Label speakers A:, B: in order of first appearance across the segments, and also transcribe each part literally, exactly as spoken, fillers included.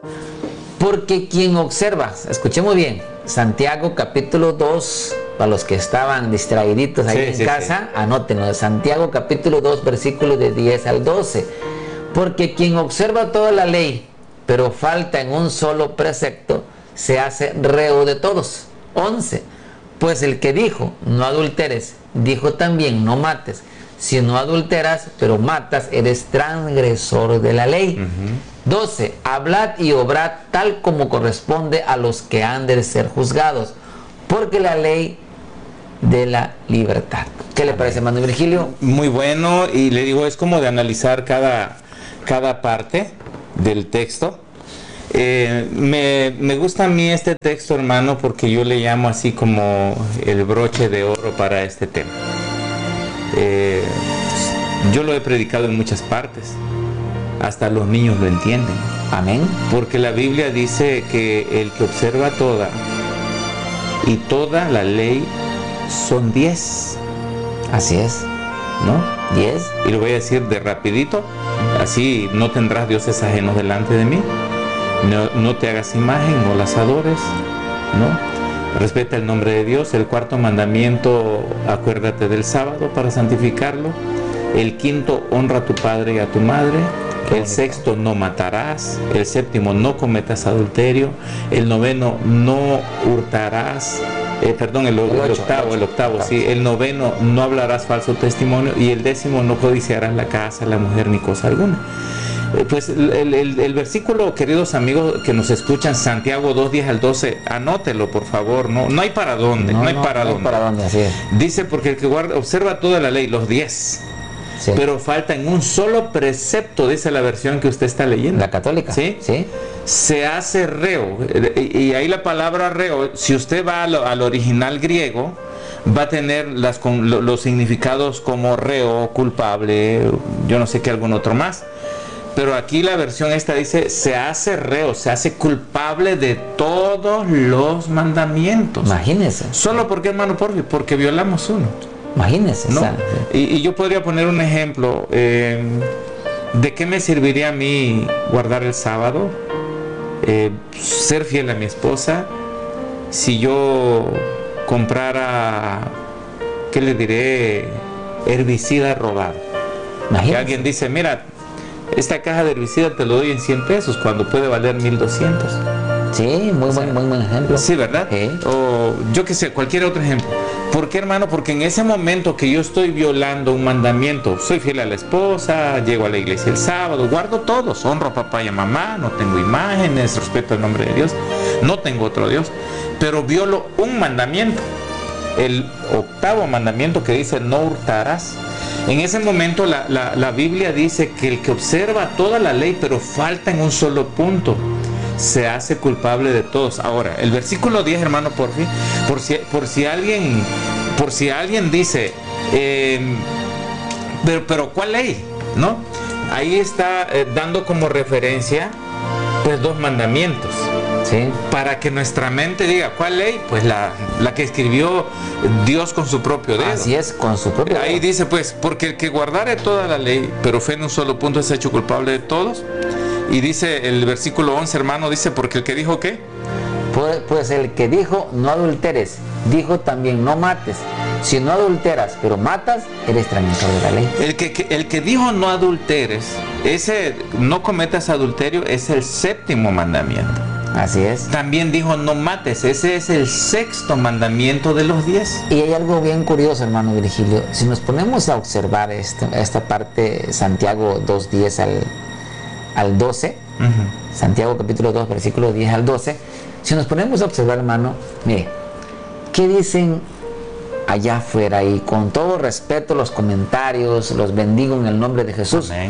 A: Porque quien observa, escuchemos bien, Santiago capítulo dos, para los que estaban distraíditos ahí sí, en sí, casa, sí. Anótenlo, Santiago capítulo dos, versículos de diez al doce. Porque quien observa toda la ley, pero falta en un solo precepto, se hace reo de todos. once. Pues el que dijo, no adulteres, dijo también, no mates. Si no adulteras, pero matas, eres transgresor de la ley. Uh-huh. doce. Hablad y obrad tal como corresponde a los que han de ser juzgados, porque la ley de la libertad. ¿Qué le parece, hermano Virgilio?
B: Muy bueno, y le digo, es como de analizar cada, cada parte del texto. Eh, me, me gusta a mí este texto, hermano, porque yo le llamo así como el broche de oro para este tema. Eh, yo lo he predicado en muchas partes, hasta los niños lo entienden.
A: Amén.
B: Porque la Biblia dice que el que observa toda y toda la ley son diez.
A: Así es,
B: ¿no?
A: Diez.
B: Y lo voy a decir de rapidito, así: no tendrás dioses ajenos delante de mí. No, no te hagas imagen, no las adores, ¿no? Respeta el nombre de Dios. El cuarto mandamiento, acuérdate del sábado para santificarlo. El quinto, honra a tu padre y a tu madre. El sexto, no matarás. El séptimo, no cometas adulterio. El noveno, no hurtarás. Eh, perdón, el, el, el ocho, octavo, el, ocho, el octavo, octavo, sí. El noveno, no hablarás falso testimonio. Y el décimo, no codiciarás la casa, la mujer, ni cosa alguna. Pues el, el, el versículo, queridos amigos que nos escuchan, Santiago dos, diez al doce, anótelo por favor, no, no hay para dónde, no, no hay
A: no,
B: para
A: no
B: dónde.
A: Hay para dónde, así es.
B: Dice, porque el que guarda, observa toda la ley, los diez, sí. Pero falta en un solo precepto, dice la versión que usted está leyendo.
A: La católica.
B: Sí,
A: sí.
B: Se hace reo, y ahí la palabra reo, si usted va al, al original griego, va a tener las, con, los significados como reo, culpable, yo no sé qué, algún otro más. Pero aquí la versión esta dice, se hace reo, se hace culpable de todos los mandamientos.
A: Imagínese.
B: ¿Solo porque, hermano, por porque violamos uno?
A: Imagínese.
B: ¿No?
A: O sea,
B: y, y yo podría poner un ejemplo. Eh, ¿De qué me serviría a mí guardar el sábado? Eh, ser fiel a mi esposa. Si yo comprara, ¿qué le diré? Herbicida robado. Imagínese. Que alguien dice, mira, esta caja de herbicida te lo doy en cien pesos cuando puede valer mil doscientos.
A: Sí, muy, o sea, buen, muy buen ejemplo.
B: Sí, ¿verdad?
A: Sí.
B: O yo qué sé, cualquier otro ejemplo. ¿Por qué, hermano? Porque en ese momento que yo estoy violando un mandamiento, soy fiel a la esposa, llego a la iglesia el sábado, guardo todos, honro a papá y a mamá, no tengo imágenes, respeto el nombre de Dios, no tengo otro Dios, pero violo un mandamiento, el octavo mandamiento que dice no hurtarás. En ese momento la, la, la Biblia dice que el que observa toda la ley pero falta en un solo punto, se hace culpable de todos. Ahora, el versículo diez, hermano, por fin, por si, por si alguien, por si alguien dice, eh, pero, pero ¿cuál ley? ¿No? Ahí está eh, dando como referencia pues dos mandamientos.
A: Sí.
B: Para que nuestra mente diga, ¿cuál ley? Pues la, la que escribió Dios con su propio dedo.
A: Así es, con su propio dedo.
B: Ahí dice, pues, porque el que guardare toda la ley, pero fe en un solo punto, es hecho culpable de todos. Y dice el versículo once, hermano, dice, porque el que dijo, ¿qué?
A: Pues, pues el que dijo, no adulteres, dijo también, no mates. Si no adulteras, pero matas, eres transgresor de la ley.
B: El que, que, el que dijo, no adulteres, ese no cometas adulterio, es el séptimo mandamiento.
A: Así es.
B: También dijo, no mates, ese es el sexto mandamiento de los diez.
A: Y hay algo bien curioso, hermano Virgilio. Si nos ponemos a observar este, esta parte, Santiago dos, diez al, al doce, uh-huh. Santiago capítulo dos, versículo diez al doce, si nos ponemos a observar, hermano, mire, ¿qué dicen allá afuera? Y con todo respeto los comentarios, los bendigo en el nombre de Jesús.
B: Amén.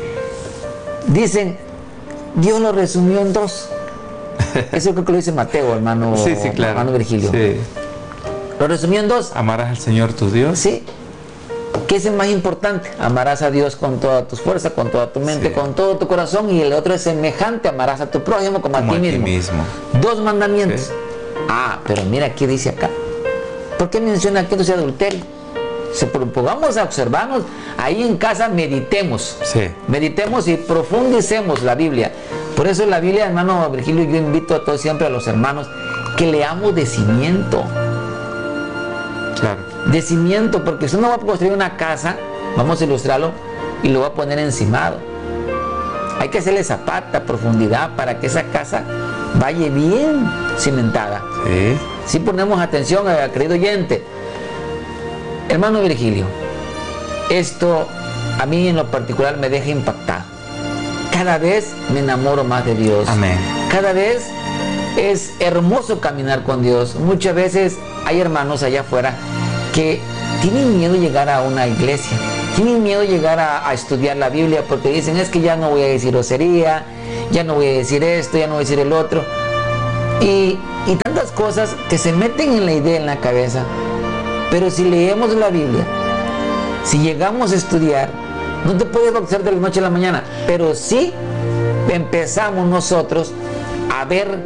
A: Dicen, Dios lo resumió en dos. Eso creo que lo dice Mateo, hermano,
B: sí, sí, claro.
A: hermano Virgilio.
B: Sí.
A: Lo resumió en dos.
B: Amarás al Señor tu Dios.
A: Sí. ¿Qué es el más importante? Amarás a Dios con toda tu fuerza, con toda tu mente, sí. con todo tu corazón. Y el otro es semejante, amarás a tu prójimo como, como a ti mismo.
B: mismo.
A: Dos mandamientos.
B: Sí.
A: Ah, pero mira qué dice acá. ¿Por qué menciona que no sea adulterio? Se propongamos a observarnos, ahí en casa meditemos,
B: sí.
A: meditemos y profundicemos la Biblia. Por eso la Biblia, hermano Virgilio, yo invito a todos siempre, a los hermanos, que leamos de cimiento.
B: Claro.
A: De cimiento, porque si uno va a construir una casa, vamos a ilustrarlo, y lo va a poner encimado. Hay que hacerle zapata, profundidad, para que esa casa vaya bien cimentada.
B: Sí.
A: Si ponemos atención, querido oyente. Hermano Virgilio, esto a mí en lo particular me deja impactado. Cada vez me enamoro más de Dios.
B: Amén.
A: Cada vez es hermoso caminar con Dios. Muchas veces hay hermanos allá afuera que tienen miedo de llegar a una iglesia, tienen miedo de llegar a, a estudiar la Biblia, porque dicen, es que ya no voy a decir grosería, ya no voy a decir esto, ya no voy a decir el otro. Y, y tantas cosas que se meten en la idea en la cabeza. Pero si leemos la Biblia, si llegamos a estudiar, no te puedes bautizar de la noche a la mañana, pero sí empezamos nosotros a ver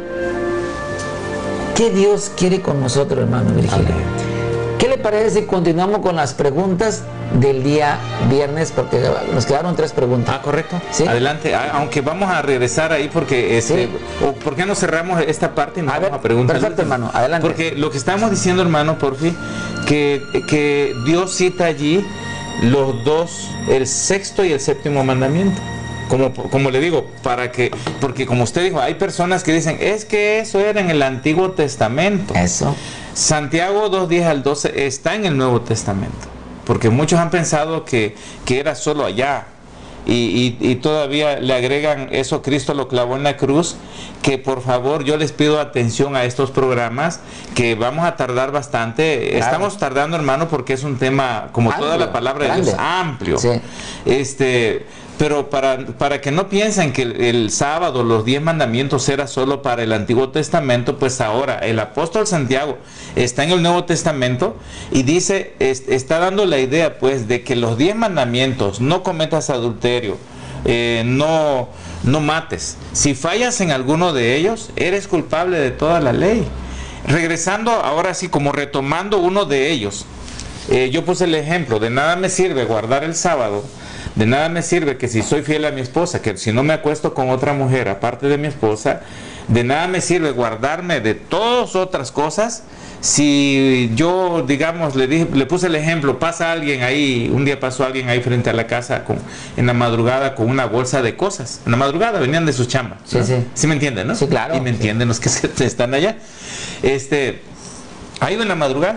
A: qué Dios quiere con nosotros, hermano Virgilio. Amén. ¿Qué le parece si continuamos con las preguntas del día viernes? Porque nos quedaron tres preguntas.
B: Ah, correcto.
A: ¿Sí?
B: Adelante, aunque vamos a regresar ahí porque este,
A: sí.
B: o ¿por qué no cerramos esta parte y nos
A: a
B: vamos
A: ver,
B: a preguntar?
A: Perfecto, hermano, adelante.
B: Porque lo que estamos diciendo, hermano, porfi, que, que Dios cita allí los dos, el sexto y el séptimo mandamiento. Como, como le digo, para que, porque como usted dijo, hay personas que dicen, es que eso era en el Antiguo Testamento.
A: Eso.
B: Santiago dos, diez al doce está en el Nuevo Testamento, porque muchos han pensado que, que era solo allá, y, y, y todavía le agregan eso, Cristo lo clavó en la cruz, que por favor yo les pido atención a estos programas, que vamos a tardar bastante, claro. Estamos tardando, hermano, porque es un tema, como amplio, toda la palabra grande. De Dios, amplio, sí. este... Pero para, para que no piensen que el, el sábado, los diez mandamientos era solo para el Antiguo Testamento, pues ahora el apóstol Santiago está en el Nuevo Testamento y dice, es, está dando la idea pues de que los diez mandamientos, no cometas adulterio, eh, no, no mates, si fallas en alguno de ellos, eres culpable de toda la ley. Regresando ahora sí, como retomando uno de ellos, eh, yo puse el ejemplo, de nada me sirve guardar el sábado. De nada me sirve que si soy fiel a mi esposa, que si no me acuesto con otra mujer aparte de mi esposa, de nada me sirve guardarme de todas otras cosas. Si yo, digamos, le dije, le puse el ejemplo, pasa alguien ahí, un día pasó alguien ahí frente a la casa con, en la madrugada con una bolsa de cosas. En la madrugada venían de sus chambas.
A: Sí,
B: ¿no?
A: sí.
B: ¿Sí me entienden, no?
A: Sí, claro.
B: Y me entienden los que están allá. Este, ahí en la madrugada.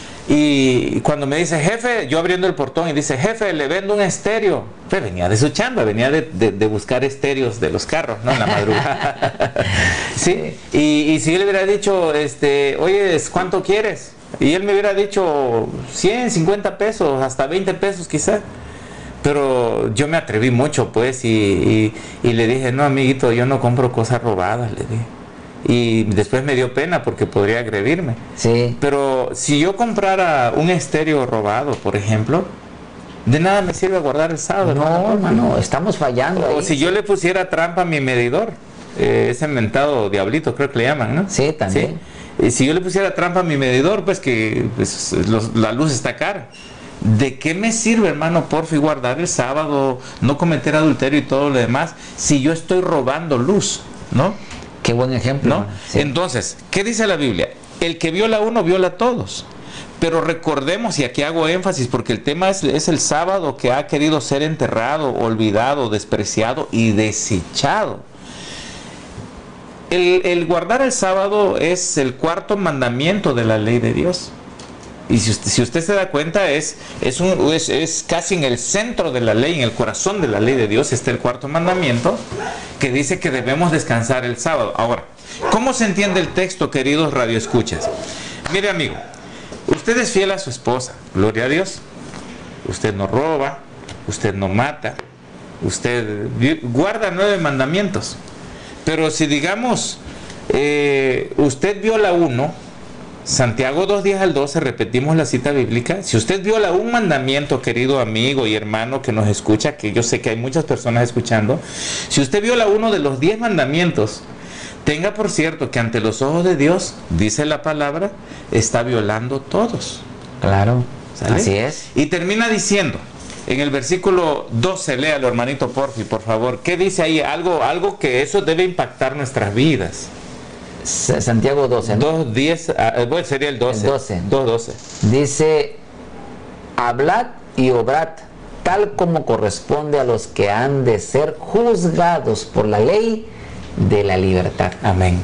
B: Y cuando me dice, jefe, yo abriendo el portón y dice, jefe, le vendo un estéreo. Pues venía de su chamba, venía de, de, de buscar estéreos de los carros, ¿no? En la madrugada. Sí. Y, y si él le hubiera dicho, este, oye, ¿cuánto quieres? Y él me hubiera dicho cien, cincuenta pesos, hasta veinte pesos quizá. Pero yo me atreví mucho, pues, y, y, y le dije, no, amiguito, yo no compro cosas robadas, le dije. Y después me dio pena porque podría agredirme.
A: Sí.
B: Pero si yo comprara un estéreo robado, por ejemplo, de nada me sirve guardar el sábado.
A: No, hermano, estamos fallando.
B: O
A: ahí.
B: si yo le pusiera trampa a mi medidor, eh, ese mentado diablito, creo que le llaman, ¿no?
A: Sí, también.
B: ¿Sí? Y si yo le pusiera trampa a mi medidor, pues que pues, los, la luz está cara. ¿De qué me sirve, hermano, porfi, guardar el sábado, no cometer adulterio y todo lo demás, si yo estoy robando luz, ¿no?
A: Qué buen ejemplo.
B: ¿No? Sí. Entonces, ¿qué dice la Biblia? El que viola a uno, viola a todos. Pero recordemos, y aquí hago énfasis, porque el tema es, es el sábado que ha querido ser enterrado, olvidado, despreciado y desechado. El, el guardar el sábado es el cuarto mandamiento de la ley de Dios. Y si usted, si usted se da cuenta, es, es, un, es, es casi en el centro de la ley, en el corazón de la ley de Dios, está el cuarto mandamiento, que dice que debemos descansar el sábado. Ahora, ¿cómo se entiende el texto, queridos radioescuchas? Mire, amigo, usted es fiel a su esposa, gloria a Dios. Usted no roba, usted no mata, usted guarda nueve mandamientos. Pero si, digamos, eh, usted viola uno, Santiago dos, diez al doce, repetimos la cita bíblica. Si usted viola un mandamiento, querido amigo y hermano que nos escucha, que yo sé que hay muchas personas escuchando, si usted viola uno de los diez mandamientos, tenga por cierto que ante los ojos de Dios, dice la palabra, está violando todos.
A: Claro.
B: ¿sale?
A: Así es.
B: Y termina diciendo, en el versículo doce, léalo, hermanito Porfi, por favor. ¿Qué dice ahí? Algo, algo que eso debe impactar nuestras vidas.
A: Santiago doce, ¿no?
B: dos diez, uh, bueno, sería el doce.
A: El doce.
B: dos doce.
A: Dice, hablad y obrad tal como corresponde a los que han de ser juzgados por la ley de la libertad.
B: Amén.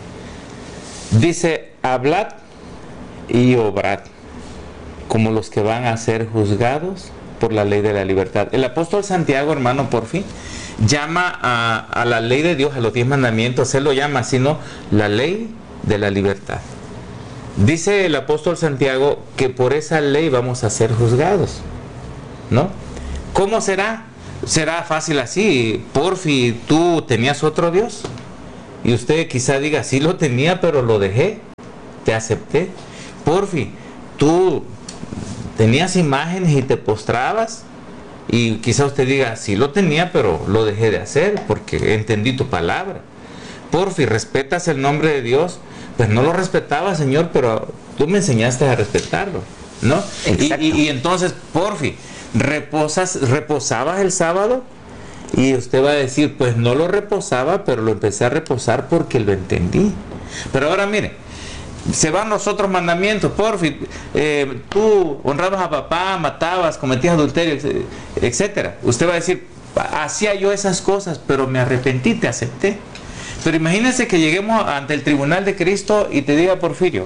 B: Dice, hablad y obrad como los que van a ser juzgados por la ley de la libertad. El apóstol Santiago, hermano, por fin, llama a, a la ley de Dios, a los diez mandamientos, él lo llama así, ¿no? La ley de la libertad. Dice el apóstol Santiago que por esa ley vamos a ser juzgados, ¿no? ¿Cómo será? ¿Será fácil así? Porfi, ¿tú tenías otro Dios? Y usted quizá diga, sí lo tenía, pero lo dejé, te acepté. Porfi, tú tenías imágenes y te postrabas, y quizá usted diga, sí lo tenía, pero lo dejé de hacer porque entendí tu palabra. Porfi, ¿respetas el nombre de Dios? Pues no lo respetaba, Señor, pero tú me enseñaste a respetarlo, ¿no? Y, y, y entonces, porfi, ¿reposas, ¿reposabas el sábado? Y usted va a decir, pues no lo reposaba, pero lo empecé a reposar porque lo entendí. Pero ahora mire, se van los otros mandamientos, porfi, eh, tú honrabas a papá, matabas, cometías adulterio, etcétera. Usted va a decir, hacía yo esas cosas, pero me arrepentí, te acepté. Pero imagínense que lleguemos ante el tribunal de Cristo y te diga, Porfirio,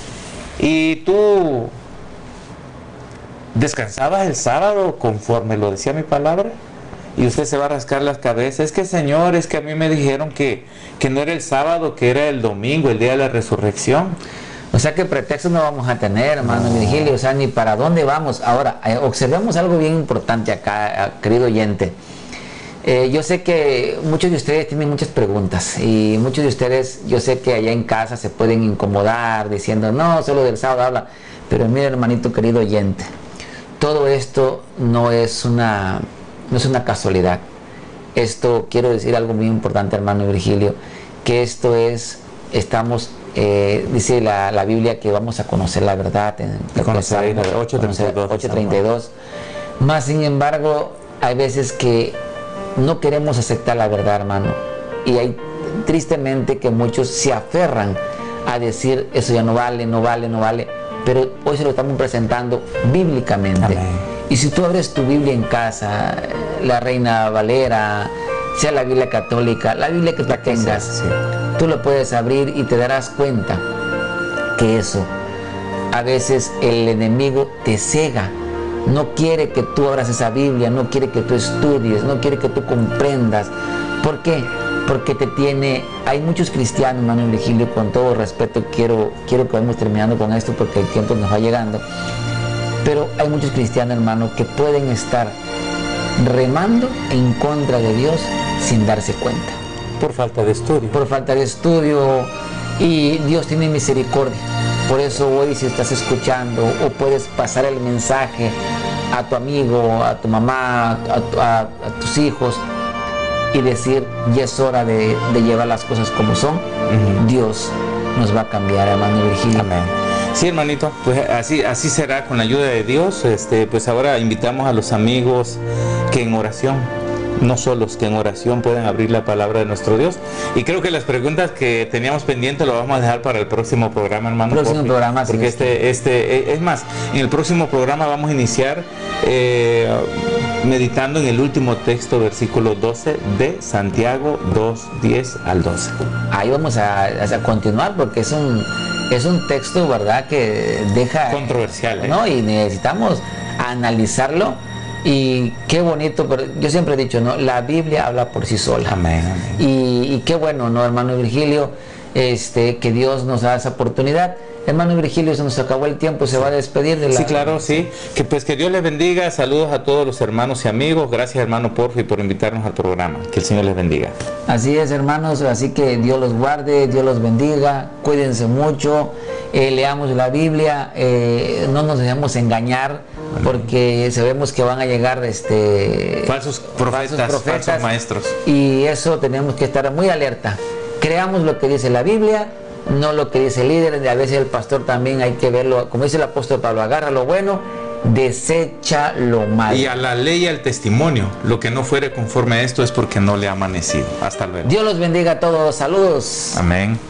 B: y tú descansabas el sábado conforme lo decía mi palabra, y usted se va a rascar las cabezas. Es que, Señor, es que a mí me dijeron que, que no era el sábado, que era el domingo, el día de la resurrección.
A: O sea que pretextos no vamos a tener, hermano no. Virgilio, o sea, ni para dónde vamos. Ahora, eh, observemos algo bien importante acá, querido oyente. Eh, yo sé que muchos de ustedes tienen muchas preguntas y muchos de ustedes, yo sé que allá en casa se pueden incomodar diciendo, no, solo del sábado habla. Pero mire, hermanito querido oyente, todo esto no es una, no es una casualidad. Esto, quiero decir algo muy importante, hermano Virgilio, que esto es, estamos, eh, dice la, la Biblia que vamos a conocer la verdad en
B: ocho treinta y dos.
A: Más sin embargo, hay veces que no queremos aceptar la verdad, hermano, y hay tristemente que muchos se aferran a decir eso ya no vale, no vale, no vale, pero hoy se lo estamos presentando bíblicamente. Amén. Y si tú abres tu Biblia en casa, la Reina Valera, sea la Biblia católica, la Biblia que tú tengas, sí, tú lo puedes abrir y te darás cuenta que eso, a veces el enemigo te cega. No quiere que tú abras esa Biblia, no quiere que tú estudies, no quiere que tú comprendas. ¿Por qué? Porque te tiene... Hay muchos cristianos, hermano Virgilio, con todo respeto, quiero, quiero que vayamos terminando con esto porque el tiempo nos va llegando. Pero hay muchos cristianos, hermano, que pueden estar remando en contra de Dios sin darse cuenta.
B: Por falta de estudio.
A: Por falta de estudio. Y Dios tiene misericordia. Por eso hoy, si estás escuchando o puedes pasar el mensaje a tu amigo, a tu mamá, a, a, a tus hijos y decir, ya es hora de, de llevar las cosas como son, uh-huh. Dios nos va a cambiar, hermano Virgilio.
B: Amén. Sí, hermanito, pues así, así será con la ayuda de Dios. Este, pues ahora invitamos a los amigos que en oración, no solos, que en oración pueden abrir la palabra de nuestro Dios. Y creo que las preguntas que teníamos pendientes lo vamos a dejar para el próximo programa, hermano.
A: Próximo Porfi, programa,
B: porque sí, este, este, es más, en el próximo programa vamos a iniciar eh, meditando en el último texto, versículo doce de Santiago dos, diez al doce.
A: Ahí vamos a, a continuar porque es un, es un texto, ¿verdad?, que deja...
B: controversial, ¿eh?
A: ¿No? Y necesitamos analizarlo. Y qué bonito, pero yo siempre he dicho, ¿no? La Biblia habla por sí sola.
B: Amén, amén.
A: Y, y qué bueno, ¿no, hermano Virgilio? Este, que Dios nos da esa oportunidad. Hermano Virgilio, se nos acabó el tiempo, se va a despedir de la...
B: Sí, claro, sí. Que pues que Dios les bendiga. Saludos a todos los hermanos y amigos. Gracias, hermano Porfi, por invitarnos al programa. Que el Señor les bendiga.
A: Así es, hermanos. Así que Dios los guarde, Dios los bendiga. Cuídense mucho. Eh, leamos la Biblia. Eh, no nos dejemos engañar, porque sabemos que van a llegar este
B: falsos profetas, falsos profetas, falsos maestros.
A: Y eso tenemos que estar muy alerta. Creamos lo que dice la Biblia, no lo que dice el líder. A veces el pastor también hay que verlo, como dice el apóstol Pablo, agarra lo bueno desecha lo malo.
B: Y a la ley y al testimonio, lo que no fuere conforme a esto es porque no le ha amanecido. Hasta luego.
A: Dios los bendiga a todos. Saludos.
B: Amén.